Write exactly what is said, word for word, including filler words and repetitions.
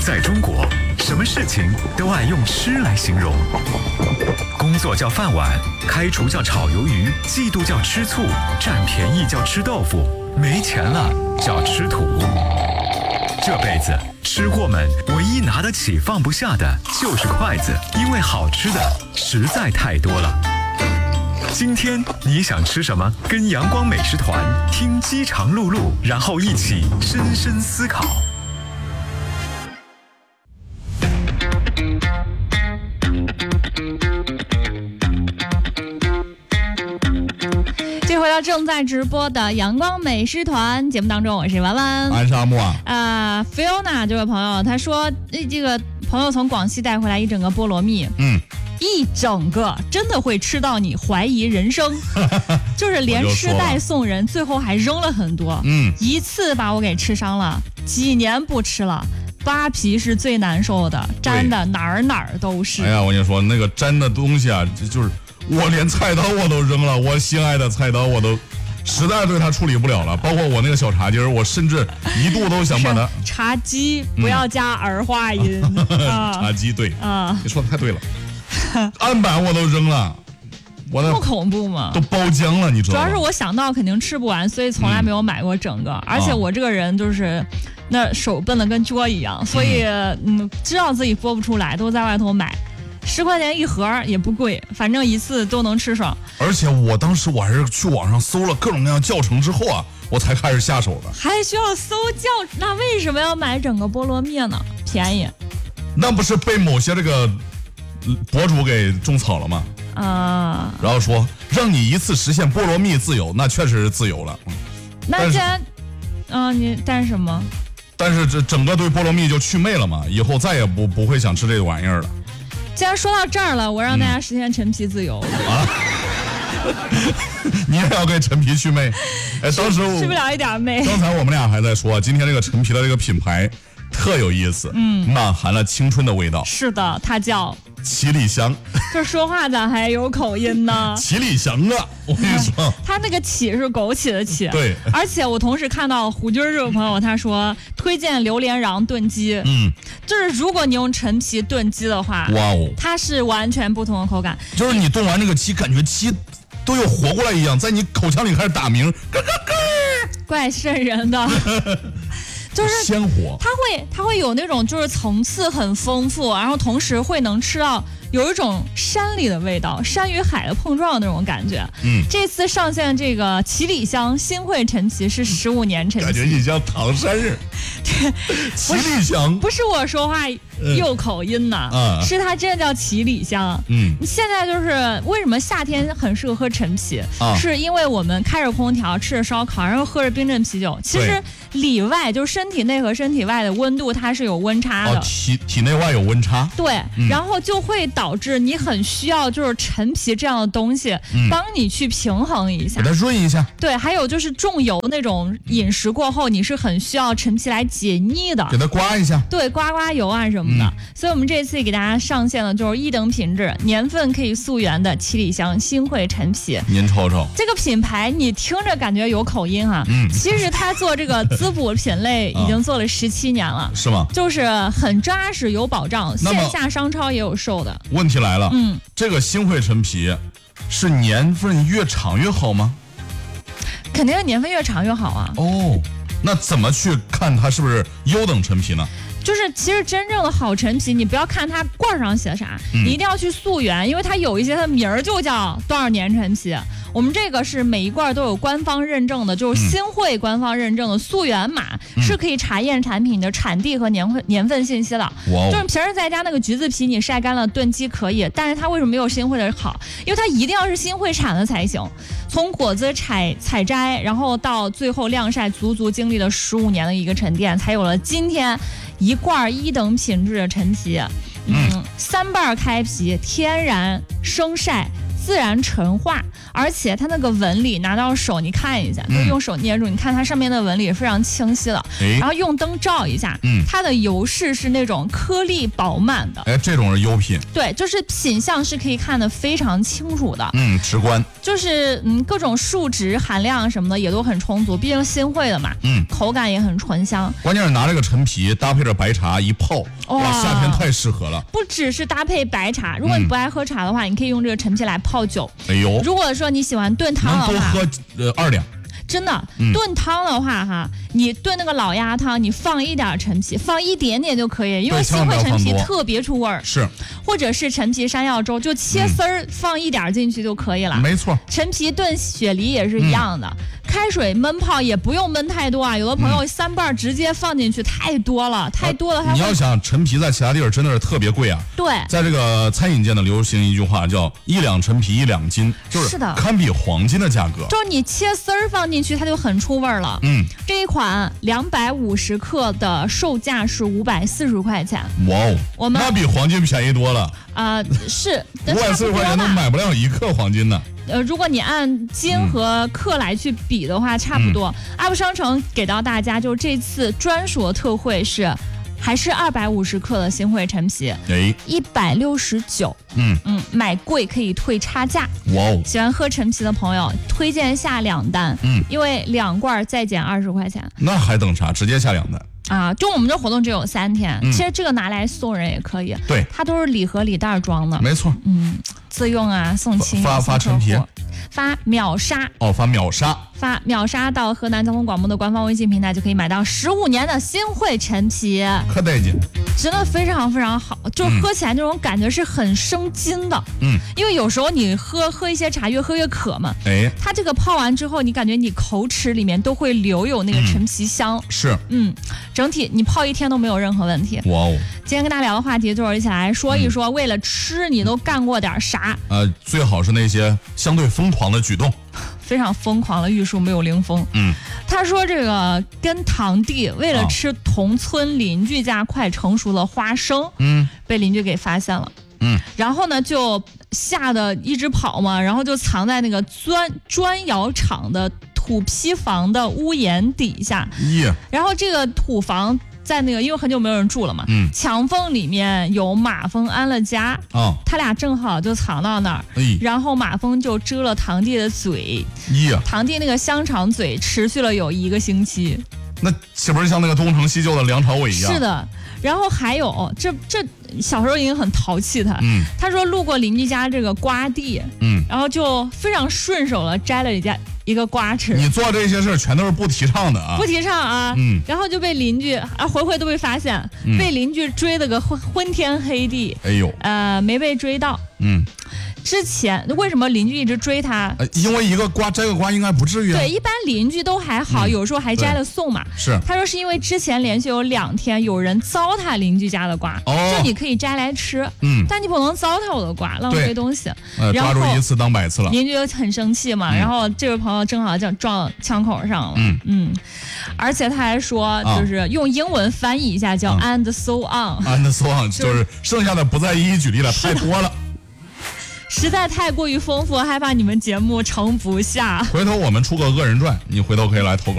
在中国，什么事情都爱用吃来形容。工作叫饭碗，开除叫炒鱿鱼，嫉妒叫吃醋，占便宜叫吃豆腐，没钱了叫吃土。这辈子吃货们唯一拿得起放不下的就是筷子，因为好吃的实在太多了。今天你想吃什么？跟阳光美食团听饥肠辘辘，然后一起深深思考。 回到正在直播的阳光美食团节目当中，我是丸丸， 安沙木啊。 呃 ，Fiona 这位朋友他说，这个朋友从广西带回来一整个菠萝蜜，嗯，一整个真的会吃到你怀疑人生，就是连吃带送人，最后还扔了很多，嗯，一次把我给吃伤了，几年不吃了。扒皮是最难受的，粘的哪儿哪儿都是。 哎呀，我跟你说，那个粘的东西啊，就是。我连菜刀我都扔了，我心爱的菜刀我都实在对它处理不了了，包括我那个小茶几儿，我甚至一度都想把它茶几不要加儿化音、 嗯啊、茶几对啊，你说的太对了，案板我都扔了，我那么恐怖吗？ 都包浆了，你知道吗？ 主要是我想到肯定吃不完，所以从来没有买过整个、嗯、而且我这个人就是那手笨的跟拙一样，所以嗯，知道自己剥不出来，都在外头买。十块钱一盒也不贵，反正一次都能吃爽。 而且我当时我还是去网上搜了各种各样教程之后啊，我才开始下手的。 还需要搜教？那为什么要买整个菠萝蜜呢？便宜。 那不是被某些这个博主给种草了吗？啊。然后说让你一次实现菠萝蜜自由，那确实是自由了。 那既然，嗯、呃，你但是什么？ 但是这整个对菠萝蜜就祛魅了嘛，以后再也不不会想吃这个玩意儿了。 既然说到这儿了，我让大家实现陈皮自由、嗯、啊！ 你也要给陈皮祛魅？哎，当时祛不了一点魅。 刚才我们俩还在说，今天这个陈皮的这个品牌特有意思，嗯，满含了青春的味道。 是的，它叫七里香。 这说话咋还有口音呢？ 七里香啊！我跟你说， 他那个起是枸杞的杞。 对。而且我同时看到胡军这位朋友，他说推荐榴莲瓤炖鸡。嗯。就是如果你用陈皮炖鸡的话，哇哦，它是完全不同的口感。 就是你炖完这个鸡，感觉鸡都有活过来一样，在你口腔里开始打鸣，咯咯咯， 怪瘆人的。就是鲜活， 它会它会有那种就是层次很丰富，然后同时会能吃到有一种山里的味道，山与海的碰撞的那种感觉。嗯，这次上线这个七里香新会陈皮是十五年陈皮， 感觉你像唐山人。 对， 七里香不是我说话有口音呢、嗯，是它真的叫七里香。嗯，现在就是为什么夏天很适合喝陈皮、啊，是因为我们开着空调吃着烧烤，然后喝着冰镇啤酒，其实里外就是身体内和身体外的温度它是有温差的，哦、 体体内外有温差。 对、嗯，然后就会导致你很需要就是陈皮这样的东西、嗯、帮你去平衡一下， 给它润一下。 对，还有就是重油那种饮食过后，你是很需要陈皮来解腻的， 给它刮一下。 对，刮刮油啊什么的。嗯、所以我们这次给大家上线的就是一等品质、年份可以溯源的七里香新会陈皮。 您瞅瞅这个品牌，你听着感觉有口音哈、啊，嗯，其实它做这个滋补品类已经做了十七年了， 是吗？ 就是很扎实有保障，线下商超也有售的。 问题来了，嗯，这个新会陈皮是年份越长越好吗？ 肯定是年份越长越好啊。 哦，那怎么去看它是不是优等陈皮呢？ 就是其实真正的好陈皮，你不要看它罐上写啥、嗯，你一定要去溯源，因为它有一些它名儿就叫多少年陈皮。我们这个是每一罐都有官方认证的，就是新会官方认证的溯源码、嗯，是可以查验产品的产地和年份年份信息的。哇！就是平时在家那个橘子皮你晒干了炖鸡可以，但是它为什么没有新会的好？因为它一定要是新会产的才行。从果子采采摘，然后到最后晾晒，足足经历了十五年的一个沉淀，才有了今天一罐一等品质的陈皮。嗯，三瓣开皮，天然生晒。自然陈化，而且它那个纹理拿到手你看一下，就用手捏住，你看它上面的纹理非常清晰了。然后用灯照一下，嗯，它的油饰是那种颗粒饱满的。 哎，这种是优品。 对，就是品相是可以看得非常清楚的。 嗯，直观。 就是嗯各种树脂含量什么的也都很充足，毕竟新会的嘛， 嗯， 口感也很醇香。 关键是拿这个陈皮搭配着白茶一泡，哇， 哇夏天太适合了。 不只是搭配白茶，如果你不爱喝茶的话，你可以用这个陈皮来泡酒。 哎呦， 如果说你喜欢炖汤的话， 能多喝呃二两。 真的、 嗯、 炖汤的话哈，你炖那个老鸭汤，你放一点陈皮，放一点点就可以，因为新会陈皮特别出味儿。 是， 或者是陈皮山药粥，就切丝儿、嗯、放一点进去就可以了。 没错， 陈皮炖雪梨也是一样的。嗯，开水焖泡也不用焖太多啊，有的朋友三瓣直接放进去，太多了，太多了。 你要想陈皮在其他地儿真的是特别贵啊。 对， 在这个餐饮界呢，流行一句话叫“一两陈皮一两金”，就是堪比黄金的价格。 就是你切丝儿放进去，它就很出味儿了。 嗯， 这一款两百五十克的售价是五百四十块钱。 哇哦， 我们那比黄金便宜多了。 啊、呃，是五百四十块钱都买不了一克黄金呢。 呃，如果你按斤和克来去比的话，嗯、差不多。阿布商城给到大家，就这次专属的特惠是，还是二百五十克的新会陈皮， 哎， 一百六十九。 嗯嗯，买贵可以退差价。 哇哦！ 喜欢喝陈皮的朋友，推荐下两单。 嗯， 因为两罐再减二十块钱。 那还等啥？直接下两单。 啊，就我们这活动只有三天， 嗯、 其实这个拿来送人也可以。 对， 它都是礼盒礼袋装的。 没错。 嗯，自用啊，送亲发发陈皮， 发秒杀哦，发秒杀， 发秒杀到河南交通广播的官方微信平台就可以买到十五年的新会陈皮， 可带劲， 真的非常非常好，就是喝起来那种感觉是很生津的。 嗯， 因为有时候你喝喝一些茶越喝越渴嘛， 哎， 它这个泡完之后，你感觉你口齿里面都会留有那个陈皮香。 嗯、是， 嗯，整体你泡一天都没有任何问题。 哇哦！ 今天跟大家聊的话题就是一起来说一说，嗯、为了吃你都干过点啥？ 呃，最好是那些相对疯狂的举动。 非常疯狂的玉树没有临风。 嗯， 他说这个跟堂弟为了吃同村邻居家快成熟的花生， 嗯， 被邻居给发现了。 嗯， 然后呢就吓得一直跑嘛，然后就藏在那个砖砖窑厂的土坯房的屋檐底下。 耶， 然后这个土房在那个，因为很久没有人住了嘛， 嗯， 墙缝里面有马蜂安了家啊， 哦、 他俩正好就藏到那儿， 哎， 然后马蜂就蛰了堂弟的嘴， 耶， 堂弟那个香肠嘴持续了有一个星期， 那岂不是像那个东成西就的梁朝伟一样？ 是的，然后还有这这小时候已经很淘气他， 嗯， 他说路过邻居家这个瓜地， 嗯， 然后就非常顺手了摘了一家。一个瓜吃， 你做这些事全都是不提倡的啊！ 不提倡啊， 嗯， 然后就被邻居啊，回回都被发现， 嗯、 被邻居追了个昏昏天黑地。 哎呦， 呃，没被追到。 嗯， 之前为什么邻居一直追他？ 呃、因为一个瓜摘个瓜应该不至于啊。 对，一般邻居都还好，嗯、有时候还摘了送嘛。 是， 他说是因为之前连续有两天有人糟蹋邻居家的瓜， 哦， 就你可以摘来吃， 嗯， 但你不能糟蹋我的瓜，浪费东西。 呃，抓住一次当百次了。 邻居就很生气嘛，嗯、然后这位朋友正好就撞枪口上了， 嗯嗯，而且他还说，就是用英文翻译一下叫 and so on，and so on， 就是剩下的不再一一举例了，太多了， 实在太过于丰富，害怕你们节目盛不下。 回头我们出个恶人传，你回头可以来投稿。